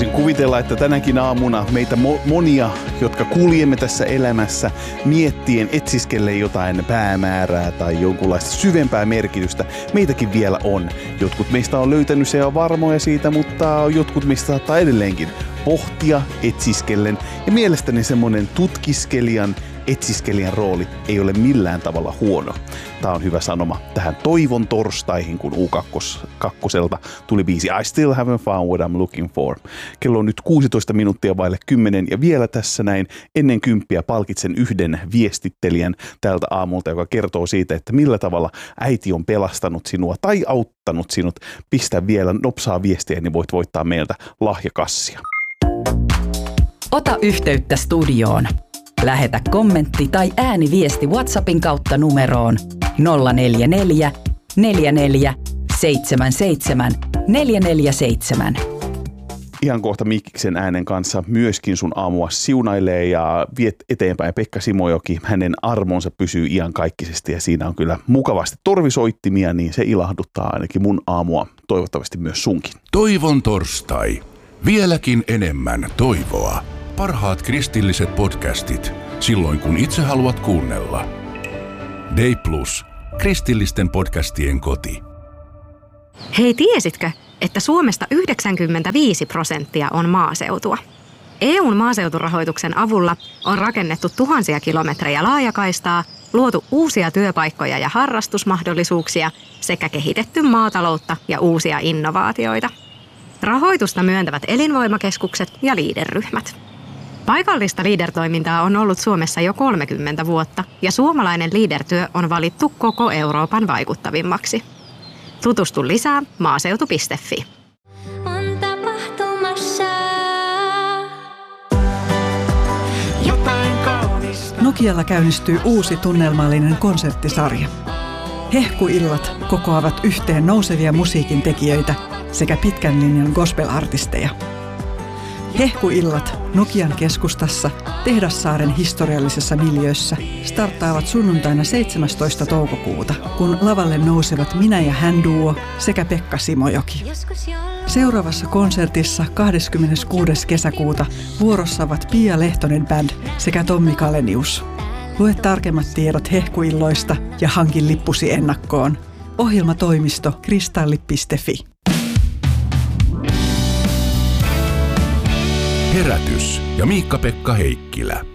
Voisin kuvitella, että tänäkin aamuna meitä monia, jotka kuljemme tässä elämässä, miettien, etsiskelleen jotain päämäärää tai jonkunlaista syvempää merkitystä, meitäkin vielä on. Jotkut meistä on löytänyt se jo varmoja siitä, mutta jotkut meistä saattaa edelleenkin pohtia etsiskellen. Ja mielestäni semmoinen etsiskelijän rooli ei ole millään tavalla huono. Tämä on hyvä sanoma tähän toivon torstaihin, kun U2 tuli biisi I still haven't found what I'm looking for. Kello on nyt 16 minuuttia vaille 10 ja vielä tässä näin ennen 10 palkitsen yhden viestittelijän tältä aamulta, joka kertoo siitä, että millä tavalla äiti on pelastanut sinua tai auttanut sinut. Pistä vielä nopsaa viestiä, niin voit voittaa meiltä lahjakassia. Ota yhteyttä studioon. Lähetä kommentti tai ääniviesti WhatsAppin kautta numeroon 044 44 77 447. Ihan kohta Mikkiksen äänen kanssa myöskin sun aamua siunailee ja viet eteenpäin Pekka Simojoki. Hänen armonsa pysyy iankaikkisesti ja siinä on kyllä mukavasti torvisoittimia, niin se ilahduttaa ainakin mun aamua, toivottavasti myös sunkin. Toivon torstai. Vieläkin enemmän toivoa. Parhaat kristilliset podcastit, silloin kun itse haluat kuunnella. Day Plus, kristillisten podcastien koti. Hei, tiesitkö, että Suomesta 95% on maaseutua? EUn maaseuturahoituksen avulla on rakennettu tuhansia kilometrejä laajakaistaa, luotu uusia työpaikkoja ja harrastusmahdollisuuksia sekä kehitetty maataloutta ja uusia innovaatioita. Rahoitusta myöntävät elinvoimakeskukset ja Leader-ryhmät. Paikallista Leader-toimintaa on ollut Suomessa jo 30 vuotta ja suomalainen Leader-työ on valittu koko Euroopan vaikuttavimmaksi. Tutustu lisää maaseutu.fi. On tapahtumassa Nokialla käynnistyy uusi tunnelmallinen konserttisarja. Hehkuillat kokoavat yhteen nousevia musiikin tekijöitä sekä pitkän linjan gospel-artisteja. Hehkuillat Nokian keskustassa Tehdassaaren historiallisessa miljöössä starttaavat sunnuntaina 17. toukokuuta, kun lavalle nousevat Minä ja hän duo sekä Pekka Simojoki. Seuraavassa konsertissa 26. kesäkuuta vuorossa ovat Pia Lehtonen Band sekä Tommi Kalenius. Lue tarkemmat tiedot hehkuilloista ja hankin lippusi ennakkoon. Ohjelmatoimisto kristalli.fi. Herätys ja Miikka-Pekka Heikkilä.